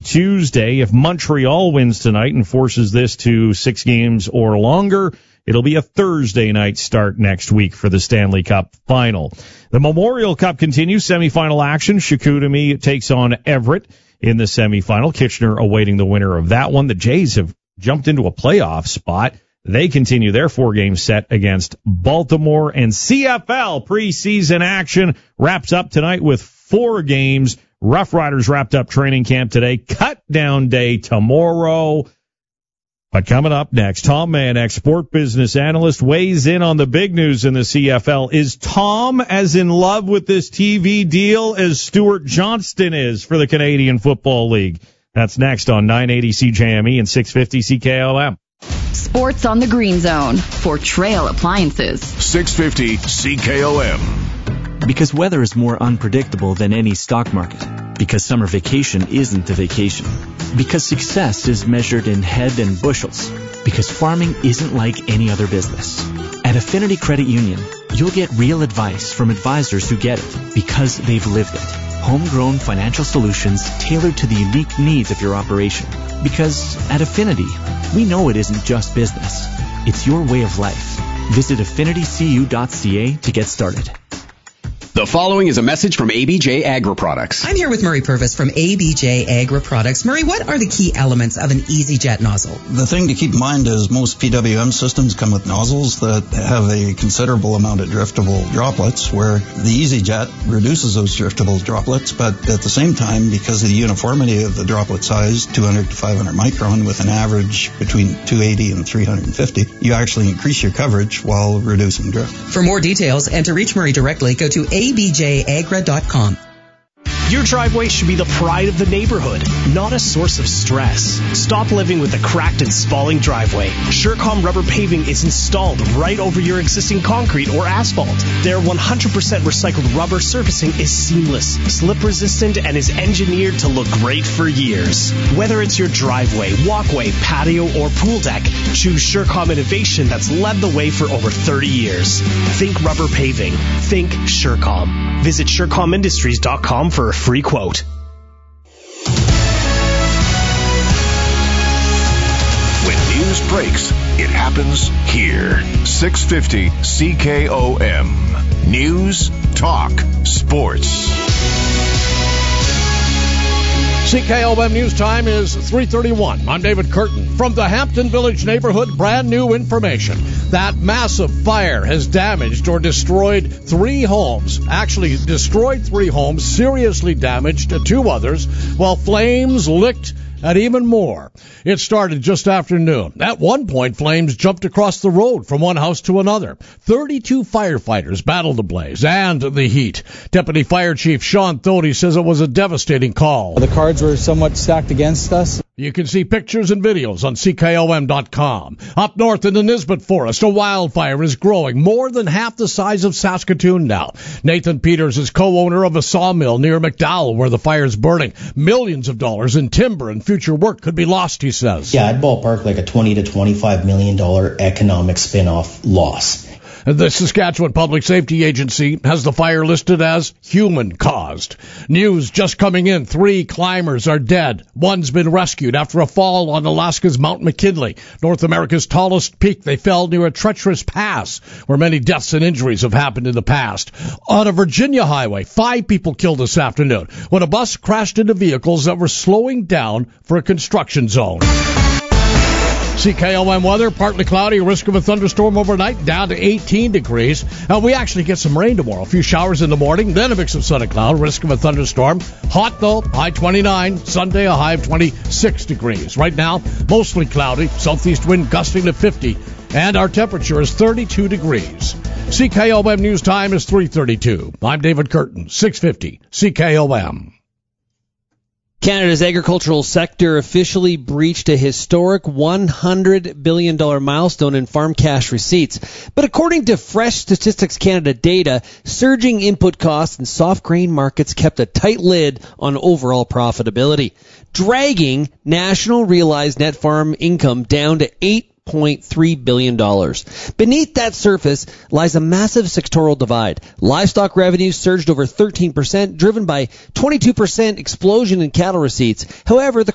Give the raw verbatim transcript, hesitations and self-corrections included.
Tuesday. If Montreal wins tonight and forces this to six games or longer, it'll be a Thursday night start next week for the Stanley Cup final. The Memorial Cup continues semifinal action. Chicoutimi takes on Everett in the semifinal. Kitchener awaiting the winner of that one. The Jays have jumped into a playoff spot. They continue their four-game set against Baltimore. And C F L preseason action wraps up tonight with four games. Rough Riders wrapped up training camp today. Cut down day tomorrow. But coming up next, Tom Manek, sport business analyst, weighs in on the big news in the C F L. Is Tom as in love with this T V deal as Stuart Johnston is for the Canadian Football League? That's next on nine eighty C J M E and six fifty C K O M. Sports on the Green Zone for Trail Appliances. six fifty C K O M. Because weather is more unpredictable than any stock market. Because summer vacation isn't a vacation. Because success is measured in head and bushels. Because farming isn't like any other business. At Affinity Credit Union, you'll get real advice from advisors who get it because they've lived it. Homegrown financial solutions tailored to the unique needs of your operation. Because at Affinity, we know it isn't just business. It's your way of life. Visit affinity c u dot c a to get started. The following is a message from A B J Agri-Products. I'm here with Murray Purvis from A B J Agri-Products. Murray, what are the key elements of an EasyJet nozzle? The thing to keep in mind is most P W M systems come with nozzles that have a considerable amount of driftable droplets, where the EasyJet reduces those driftable droplets, but at the same time, because of the uniformity of the droplet size, two hundred to five hundred micron with an average between two eighty and three fifty, you actually increase your coverage while reducing drift. For more details and to reach Murray directly, go to a b j agra dot com. Your driveway should be the pride of the neighborhood, not a source of stress. Stop living with a cracked and spalling driveway. Surecom rubber paving is installed right over your existing concrete or asphalt. Their one hundred percent recycled rubber surfacing is seamless, slip resistant, and is engineered to look great for years. Whether it's your driveway, walkway, patio, or pool deck, choose Surecom innovation that's led the way for over thirty years. Think rubber paving. Think Surecom. Visit surecom industries dot com for a free quote. When news breaks, it happens here. six fifty C K O M. News, talk, sports. C K O M News Time is three thirty-one. I'm David Curtin. From the Hampton Village neighborhood, brand new information. That massive fire has damaged or destroyed three homes. Actually destroyed three homes, seriously damaged two others, while flames licked at even more. It started just after noon. At one point, flames jumped across the road from one house to another. thirty-two firefighters battled the blaze and the heat. Deputy Fire Chief Sean Thody says it was a devastating call. The cards were somewhat stacked against us. You can see pictures and videos on C K O M dot com. Up north in the Nisbet Forest, a wildfire is growing, more than half the size of Saskatoon now. Nathan Peters is co-owner of a sawmill near McDowell where the fire's burning. Millions of dollars in timber and future work could be lost, he says. Yeah, I'd ballpark like a twenty to twenty-five million dollars economic spin-off loss. The Saskatchewan Public Safety Agency has the fire listed as human-caused. News just coming in. Three climbers are dead. One's been rescued after a fall on Alaska's Mount McKinley, North America's tallest peak. They fell near a treacherous pass where many deaths and injuries have happened in the past. On a Virginia highway, five people killed this afternoon when a bus crashed into vehicles that were slowing down for a construction zone. C K O M weather, partly cloudy, risk of a thunderstorm overnight, down to eighteen degrees. Uh, we actually get some rain tomorrow. A few showers in the morning, then a mix of sun and cloud, risk of a thunderstorm. Hot, though, high twenty-nine. Sunday, a high of twenty-six degrees. Right now, mostly cloudy, southeast wind gusting to fifty, and our temperature is thirty-two degrees. C K O M News Time is three thirty-two. I'm David Curtin, six fifty C K O M. Canada's agricultural sector officially breached a historic one hundred billion dollars milestone in farm cash receipts. But according to Fresh Statistics Canada data, surging input costs and soft grain markets kept a tight lid on overall profitability, dragging national realized net farm income down to eight point three billion dollars. Beneath that surface lies a massive sectoral divide. Livestock revenues surged over thirteen percent, driven by twenty-two percent explosion in cattle receipts. However, the